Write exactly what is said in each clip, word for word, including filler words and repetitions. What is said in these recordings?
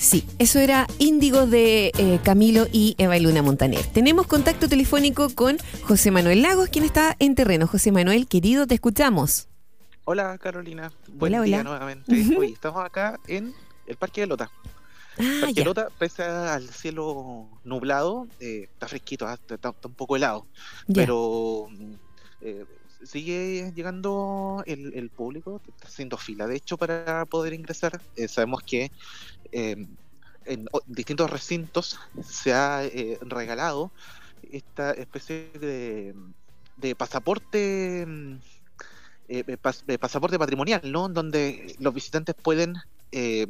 Sí, eso era Índigo de eh, Camilo y Eva y Luna Montaner. Tenemos contacto telefónico con José Manuel Lagos, quien está en terreno. José Manuel, querido, te escuchamos. Hola Carolina, Hola, buen día hola. nuevamente. Ujú. Hoy estamos acá en el Parque de Lota. Ah, Parque de ya, Lota, pese al cielo nublado, eh, está fresquito, ah, está, está un poco helado, ya. pero mm, eh, sigue llegando el, el público, está haciendo fila. De hecho, para poder ingresar, eh, sabemos que eh, en o- distintos recintos se ha eh, regalado esta especie de, de pasaporte. mm, eh, eh, pas- eh, pasaporte patrimonial, ¿no? Donde los visitantes pueden eh,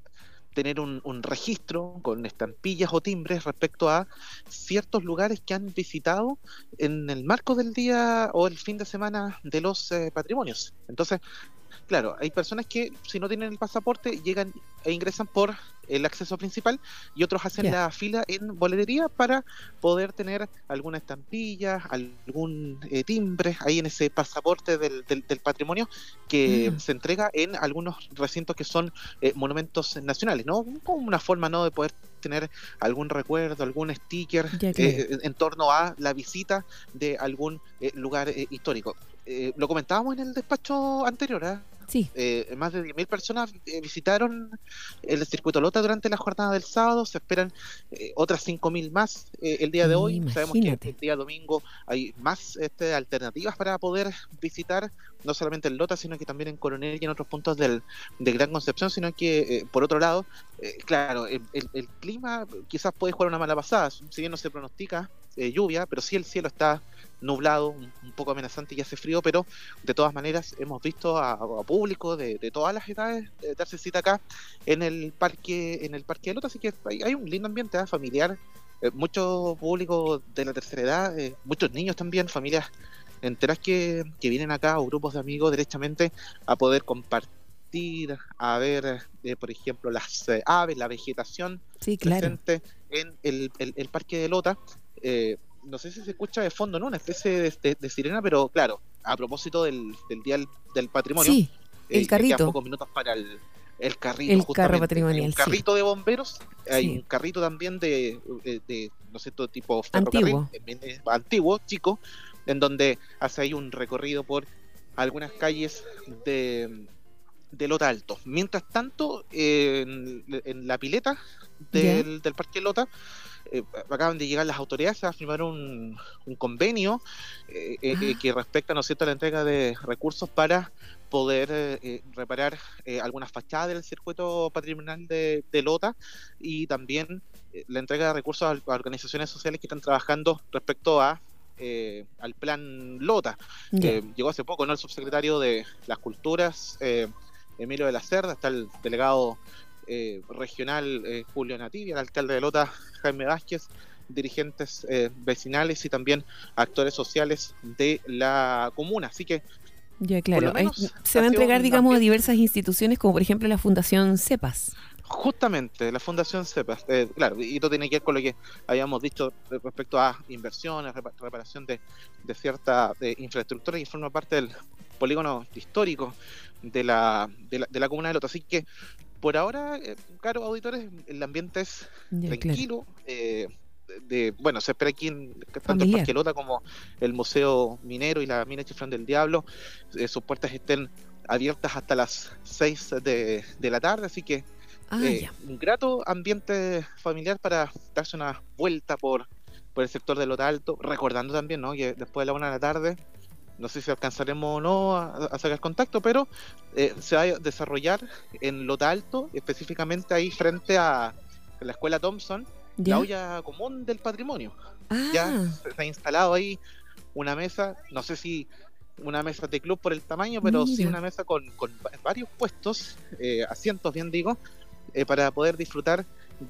tener un, un registro con estampillas o timbres respecto a ciertos lugares que han visitado en el marco del día o el fin de semana de los eh, patrimonios. Entonces, claro, hay personas que si no tienen el pasaporte llegan e ingresan por el acceso principal y otros hacen Ya. la fila en boletería para poder tener alguna estampilla, algún eh, timbre ahí en ese pasaporte del, del- del patrimonio que Ah, se entrega en algunos recintos que son eh, monumentos nacionales, ¿no? Como una forma, ¿no?, de poder tener algún recuerdo, algún sticker ya, claro. eh, en torno a la visita de algún eh, lugar eh, histórico. Eh, lo comentábamos en el despacho anterior, ¿ah? Sí. Eh, más de diez mil personas eh, visitaron el circuito Lota durante la jornada del sábado. Se esperan eh, otras cinco mil más eh, el día de hoy. Sabemos que Imagínate. el día domingo hay más este, alternativas para poder visitar, no solamente en Lota, sino que también en Coronel y en otros puntos del, de Gran Concepción, sino que, eh, por otro lado, eh, claro, el, el- el clima quizás puede jugar una mala pasada. Si bien no se pronostica eh, lluvia, pero sí el cielo está nublado, un, un poco amenazante y hace frío, pero de todas maneras hemos visto a, a público de, de todas las edades eh, darse cita acá en el parque en el parque de Lota, así que hay, hay un lindo ambiente, ¿eh?, familiar, eh, mucho público de la tercera edad, eh, muchos niños también, familias enteras que, que vienen acá o grupos de amigos derechamente a poder compartir, a ver, eh, por ejemplo, las eh, aves, la vegetación Sí, claro. presente en el, el- el parque de Lota. Eh, no sé si se escucha de fondo, ¿no? Una especie de, de- de sirena, pero claro, a propósito del, del Día del, del Patrimonio, Sí, el eh, ya quedan carrito. pocos minutos para el, el carrito, El carro justamente. Hay un patrimonial, sí. carrito de bomberos, hay un Sí. carrito también de, de, de, no sé, todo tipo ferrocarril, Antiguo. eh, eh, antiguo, chico, en donde hace ahí un recorrido por algunas calles de, de Lota Alto. Mientras tanto, eh, en, en la pileta Ya. del, del Parque Lota, eh, acaban de llegar las autoridades a firmar un, un convenio eh, eh, eh, Ah, que respecta, ¿no es cierto?, a la entrega de recursos para poder eh, eh, reparar eh, algunas fachadas del circuito patrimonial de, de Lota, y también eh, la entrega de recursos a, a organizaciones sociales que están trabajando respecto a eh, al plan Lota. ya. Eh, llegó hace poco, ¿no?, el subsecretario de las Culturas, eh, Emilio de la Cerda, está el delegado eh, regional eh, Julio Nativi, el alcalde de Lota Jaime Vázquez, dirigentes eh, vecinales y también actores sociales de la comuna. Así que, Ya, por claro. lo Ahí menos, se ha va a sido entregar, un digamos, a ambiente. diversas instituciones, como por ejemplo la Fundación CEPAS. Justamente, la Fundación CEPAS, eh, claro, y esto tiene que ver con lo que habíamos dicho respecto a inversiones, reparación de, de cierta de infraestructura, y forma parte del polígono histórico de la, de la, de la comuna de Lota. Así que, por ahora, eh, caros auditores, el ambiente es Ya, claro. tranquilo. Eh, de, de- bueno, se espera aquí en tanto el Familiar. Parque Lota como el Museo Minero y la Mina Chiflán del Diablo, eh, sus puertas estén abiertas hasta las seis de, de la tarde, así que Ah, eh, ya. un grato ambiente familiar para darse una vuelta por, por el sector de Lota Alto, recordando también, ¿no?, que después de la una de la tarde, no sé si alcanzaremos o no a, a sacar contacto, pero eh, se va a desarrollar en Lota Alto, específicamente ahí frente a la Escuela Thompson, la ¿Ya? olla común del patrimonio. Ya Ah, se, se ha instalado ahí una mesa, no sé si una mesa de club por el tamaño, pero sí mira. una mesa con, con varios puestos, eh, asientos bien digo, eh, para poder disfrutar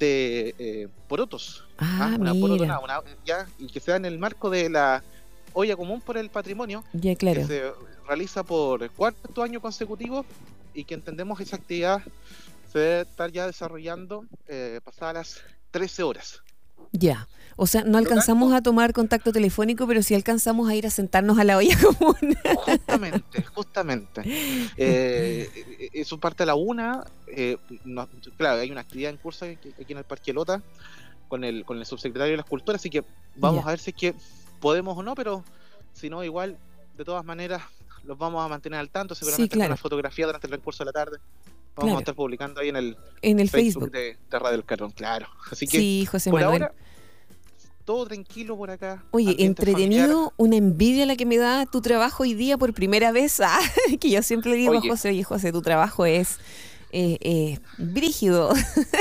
de eh, porotos, ¿ah? Ah, Una mira. porotona, una, ya, y que sea en el marco de la olla común por el patrimonio, Ya, que claro. se realiza por cuarto año consecutivo, y que entendemos esa actividad se debe estar ya desarrollando eh, pasadas las trece horas. Ya. O sea, no Por lo alcanzamos tanto, a tomar contacto telefónico, pero sí alcanzamos a ir a sentarnos a la olla común. justamente, justamente. Eh, eh, eso parte a la una. Eh, no- claro, hay una actividad en curso aquí, aquí en el Parque Lota con el, con el subsecretario de las Culturas, así que vamos Ya, a ver si es que podemos o no, pero si no, igual, de todas maneras, los vamos a mantener al tanto, sí, seguramente alguna claro, fotografía durante el transcurso de la tarde. Vamos a claro. estar publicando ahí en el En el Facebook Facebook. de, de Radio El Carbón, claro. Así que, Sí, José por Manuel. ahora, todo tranquilo por acá, Oye, ambiente familiar. entretenido, una envidia la que me da tu trabajo hoy día por primera vez. Ah, que yo siempre le digo a Oye, José, oye, José, tu trabajo es eh, eh, brígido.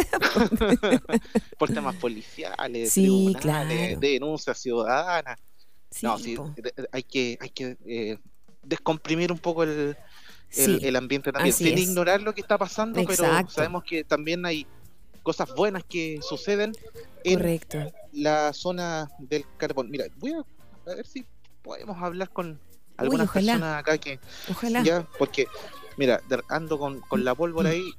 por temas policiales, Sí, tribunales, claro. de denuncias ciudadanas. No, Sí, sí, po. de- de- hay que, hay que eh, descomprimir un poco el, el, Sí, el ambiente también, así sin es. ignorar lo que está pasando, pero Exacto, sabemos que también hay cosas buenas que suceden en correcto. la zona del carbón. Mira, voy a, a ver si podemos hablar con Uy, algunas ojalá, personas acá que ojalá. ya, porque, mira, de- ando con, con la pólvora ahí,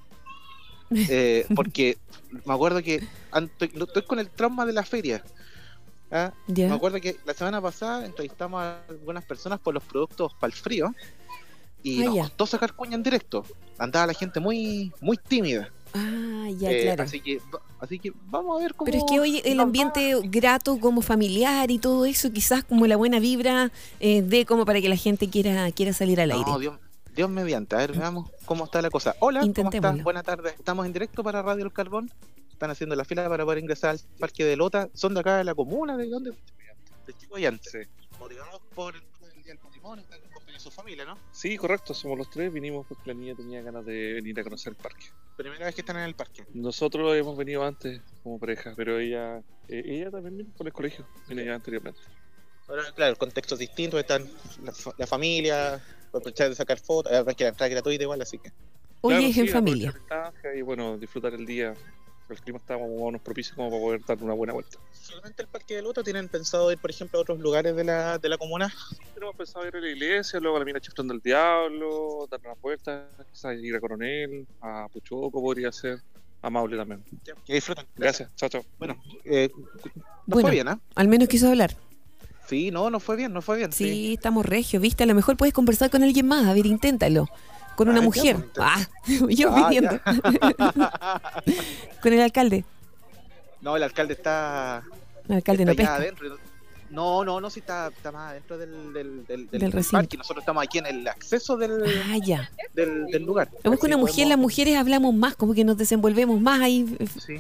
eh, porque me acuerdo que an- estoy, no, estoy con el trauma de la feria. ¿Ah? Me Ya. acuerdo que la semana pasada entrevistamos a algunas personas por los productos para el frío y Ah, nos ya. costó sacar cuña en directo. Andaba la gente muy muy tímida. Ah, ya, Eh, claro. así que va- así que vamos a ver Pero es que cómo hoy el nos ambiente va. grato como familiar y todo eso, quizás como la buena vibra eh, de como para que la gente quiera, quiera salir al No, aire. Dios, Dios mediante. A ver, veamos cómo está la cosa. Hola, ¿cómo están? Intentémoslo. Buenas tardes. Estamos en directo para Radio El Carbón. Están haciendo la fila para poder ingresar al Parque de Lota. ¿Son de acá de la comuna? ¿De dónde? De Chihuayante. Sí. Motivados por el por el Día del Patrimonio, están con su familia, ¿no? Sí, correcto, somos los tres, vinimos porque la niña tenía ganas de venir a conocer el parque. Primera vez que están en el parque. Nosotros hemos venido antes como pareja, pero ella eh, ella también vino por el colegio, vino ya anteriormente. Ahora, claro, el contexto es distinto, están la, fa- la familia, aprovechar de sacar fotos, además que la entrada es gratuita igual, así que. Hoy Claro, es sí, en familia. aprovechar la distancia y bueno, disfrutar el día. El clima está más o menos propicio como para poder dar una buena vuelta. ¿Solamente el Parque de Lota tienen pensado ir, por ejemplo, a otros lugares de la, de la comuna? Tenemos pensado ir a la iglesia, luego a la mina Chiflón del Diablo, dar una vuelta, quizás ir a Coronel, a Puchoco podría ser, a Maule también. Que disfruten. Gracias, chao, chao. Bueno, eh, nos Bueno, fue bien, ¿ah? al menos quiso hablar. Sí, no, nos fue bien, nos fue bien. Sí, Sí. estamos regios, ¿viste? A lo mejor puedes conversar con alguien más. A ver, inténtalo. Con una Ah, ya, mujer. pues, inténtalo. Ah, yo Ah, pidiendo. ya. Con el alcalde. No, el alcalde está, El alcalde está no ya pesca. adentro. No, no, no, sí está, está más adentro del, del, del, del- Del del parque. recinto. Nosotros estamos aquí en el acceso del, Ah, ya. del, del lugar. Vemos que Así una mujer, podemos- las mujeres hablamos más, como que nos desenvolvemos más ahí. Sí.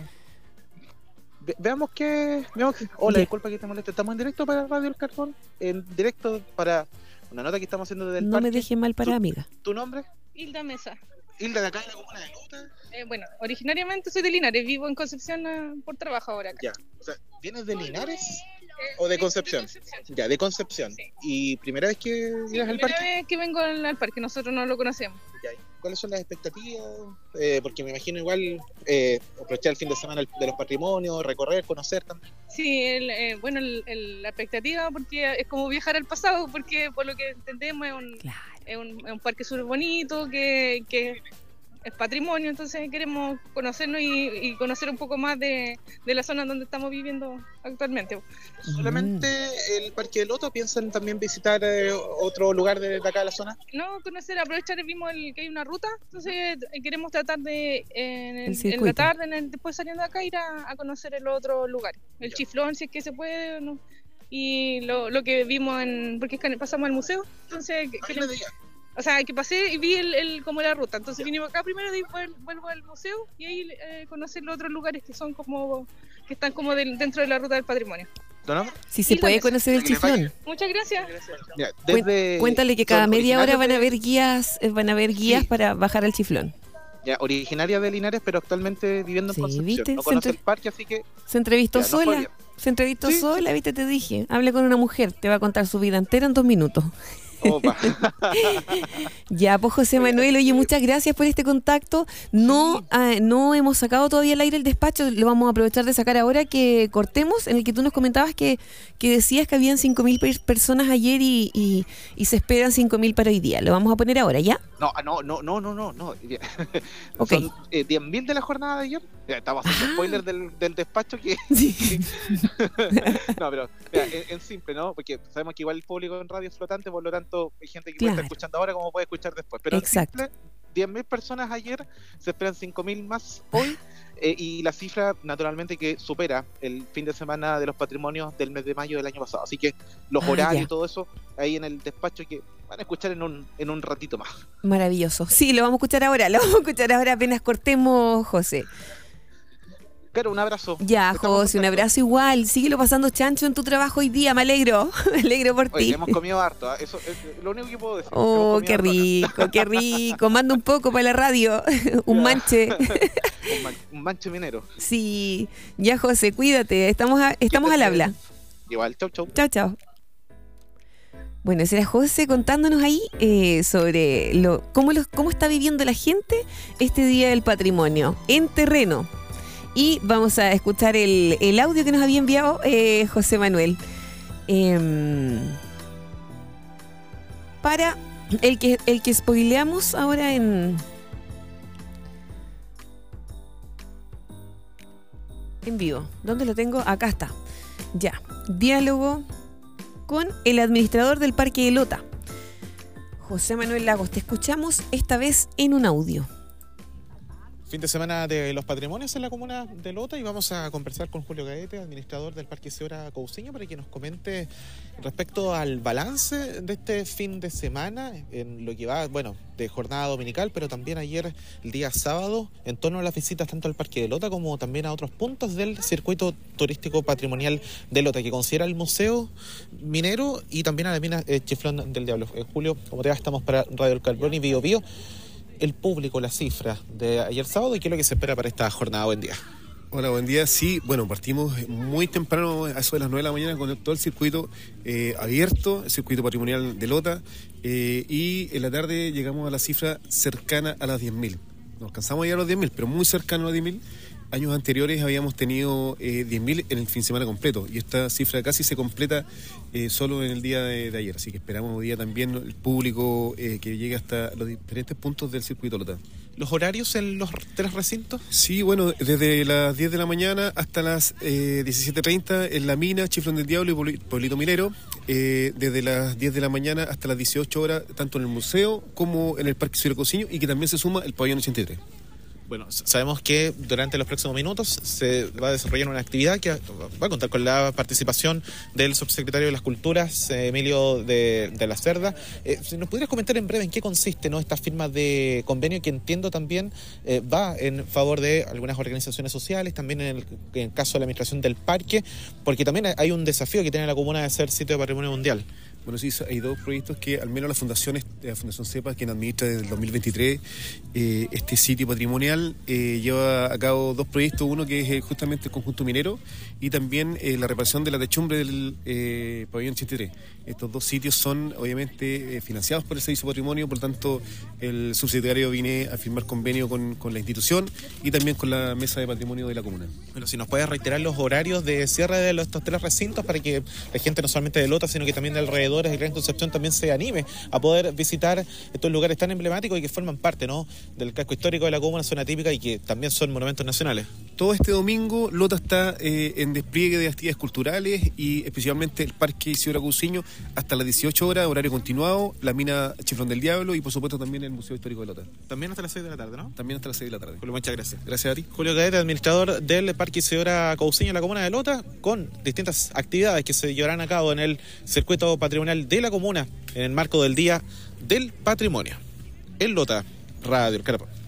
Ve- veamos que. Veamos que- Hola, Ya. disculpa que te moleste. Estamos en directo para Radio El Carbón. En directo para una nota que estamos haciendo desde el No parque. me deje mal para ¿Tu- amiga. ¿Tu nombre? Hilda Mesa. Hilda, de acá de la comuna de Lota. Eh, bueno, originariamente soy de Linares, vivo en Concepción eh, por trabajo ahora acá. Ya. O sea, ¿vienes de Linares? Eh, ¿O de sí, Concepción? Concepción. Ya, de Concepción. Sí. ¿Y primera vez que Sí, llegas al primera parque? vez que vengo al, al parque, nosotros no lo conocemos. Ya. ¿Cuáles son las expectativas? Eh, porque me imagino igual eh, aprovechar el fin de semana de los patrimonios, recorrer, conocer también. Sí, el, eh, bueno, el- el- la expectativa porque es como viajar al pasado, porque por lo que entendemos es un, Claro. es un, es un parque súper bonito, que, que es patrimonio, entonces queremos conocernos y, y conocer un poco más de, de la zona donde estamos viviendo actualmente. ¿Solamente el Parque de Lota? ¿Piensan también visitar eh, otro lugar de, de acá de la zona? No, conocer, aprovechar, vimos el, que hay una ruta, entonces eh, queremos tratar de en, El en circuito. la tarde, en el- después saliendo de acá, ir a, a conocer el otro lugar, el Ya. Chiflón, si es que se puede, ¿no? Y lo, lo que vimos en, porque es que pasamos al museo, entonces, que- Ahí queremos- me diga. o sea, que pasé y vi el, el- como la ruta, entonces vinimos acá primero, y después vuelvo al museo y ahí eh, conocer los otros lugares que son como, que están como del- dentro de la ruta del patrimonio. ¿Tu nombre? Si se Hilda puede Mesa. conocer el Que le vaya. chiflón. Muchas gracias. Mira, Cuen- desde, Cuéntale que cada son media hora originarios van a de- haber guías, eh, van a haber guías Sí. para bajar al chiflón. Ya, originaria de Linares, pero actualmente viviendo en Sí, Concepción. ¿viste? No conoce Se entre- el parque, así que Se entrevistó ya, nos fue sola. bien. Se entrevistó Sí, sola, viste, te dije. Hable con una mujer, te va a contar su vida entera en dos minutos. Opa. Ya, pues José Manuel, oye, muchas gracias por este contacto. No, Sí. ah, no hemos sacado todavía al aire el despacho, lo vamos a aprovechar de sacar ahora que cortemos, en el que tú nos comentabas que, que decías que habían cinco mil per- personas ayer y, y, y se esperan cinco mil para hoy día. Lo vamos a poner ahora, ¿ya? No, ah, no, no, no, no, no, no. Ok. Son eh, diez mil de la jornada de ayer. Ya, estamos haciendo Ah. spoiler del, del despacho que... Sí. No, pero mira, en, en simple, ¿no? Porque sabemos que igual el público en radio es flotante, por lo tanto hay gente que puede Claro. estar escuchando ahora como puede escuchar después. Pero Exacto. en simple, diez mil personas ayer, se esperan cinco mil más hoy. Eh, y la cifra, naturalmente, que supera el fin de semana de los patrimonios del mes de mayo del año pasado. Así que los Ah, horarios ya. y todo eso, ahí en el despacho que van a escuchar en un, en un ratito más. Maravilloso. Sí, lo vamos a escuchar ahora, lo vamos a escuchar ahora apenas cortemos, José. Claro, un abrazo. Ya, Estamos en José, un contacto. abrazo igual. Síguelo pasando chancho en tu trabajo hoy día, me alegro. Me alegro por Oye, ti. hemos comido harto, ¿ah? Eso es lo único que puedo decir. Oh, Hemos qué comido harto rico, qué rico. Manda un poco para la radio. Un Ya. manche. acá. un, man- un manche minero. Sí. Ya, José, cuídate. Estamos, a- estamos al estés habla. bien. Igual, chau, chau. Chao, chao. Bueno, ese era José contándonos ahí eh, sobre lo, cómo, los, cómo está viviendo la gente este Día del Patrimonio en terreno. Y vamos a escuchar el, el audio que nos había enviado eh, José Manuel. Em, para el que, el que spoileamos ahora en... En vivo. ¿Dónde lo tengo? Acá está. Ya. Diálogo con el administrador del Parque de Lota, José Manuel Lagos. Te escuchamos esta vez en un audio. Fin de semana de los patrimonios en la comuna de Lota y vamos a conversar con Julio Gaete, administrador del Parque Isidora Cousiño, para que nos comente respecto al balance de este fin de semana, en lo que va, bueno, de jornada dominical, pero también ayer, el día sábado, en torno a las visitas tanto al Parque de Lota como también a otros puntos del circuito turístico patrimonial de Lota, que considera el Museo Minero y también a la mina eh, Chiflón del Diablo. Eh, Julio, como te va, estamos para Radio El Carbón y Bio Bio. El público, la cifra de ayer sábado y qué es lo que se espera para esta jornada. Buen día. Hola, buen día. Sí, bueno, partimos muy temprano, a eso de las nueve de la mañana, con todo el circuito eh, abierto, el circuito patrimonial de Lota, eh, y en la tarde llegamos a la cifra cercana a las diez mil. No alcanzamos a llegar a los diez mil, pero muy cercano a los diez mil. Años anteriores habíamos tenido eh, diez mil en el fin de semana completo, y esta cifra casi se completa eh, solo en el día de, de ayer. Así que esperamos hoy día también el público eh, que llegue hasta los diferentes puntos del circuito Lota. ¿Los horarios en los tres recintos? Sí, bueno, desde las diez de la mañana hasta las eh, diecisiete treinta en La Mina, Chiflón del Diablo y Puebli- Pueblito Minero. Eh, desde las diez de la mañana hasta las dieciocho horas, tanto en el museo como en el Parque Isidora Cousiño, y que también se suma el pabellón ochenta y tres. Bueno, s- sabemos que durante los próximos minutos se va a desarrollar una actividad que va a contar con la participación del subsecretario de las Culturas, eh, Emilio de, de la Cerda. Eh, si nos pudieras comentar en breve en qué consiste, ¿no?, esta firma de convenio, que entiendo también eh, va en favor de algunas organizaciones sociales, también en el, en el caso de la administración del parque, porque también hay un desafío que tiene la comuna de ser sitio de patrimonio mundial. Bueno, sí, hay dos proyectos que al menos la Fundación, la Fundación CEPA, quien administra desde el dos mil veintitrés eh, este sitio patrimonial, eh, lleva a cabo dos proyectos, uno que es eh, justamente el conjunto minero y también eh, la reparación de la techumbre del eh, pabellón ochenta y tres. Estos dos sitios son obviamente eh, financiados por el Servicio Patrimonio, por lo tanto el subsecretario viene a firmar convenio con, con la institución y también con la Mesa de Patrimonio de la comuna. Bueno, si nos puedes reiterar los horarios de cierre de los, estos tres recintos para que la gente no solamente de Lota, sino que también de alrededores de Gran Concepción también se anime a poder visitar estos lugares tan emblemáticos y que forman parte, ¿no?, del casco histórico de la comuna, zona típica, y que también son monumentos nacionales. Todo este domingo Lota está eh, en despliegue de actividades culturales y especialmente el Parque Isidora Cousiño hasta las dieciocho horas, horario continuado, la mina Chiflón del Diablo y por supuesto también el Museo Histórico de Lota. También hasta las seis de la tarde, ¿no? También hasta las seis de la tarde. Julio, muchas gracias. Gracias a ti. Julio Gaete, administrador del Parque Isidora Cousiño en la comuna de Lota, con distintas actividades que se llevarán a cabo en el circuito patrimonial de la comuna en el marco del Día del Patrimonio. En Lota, Radio El Carbón.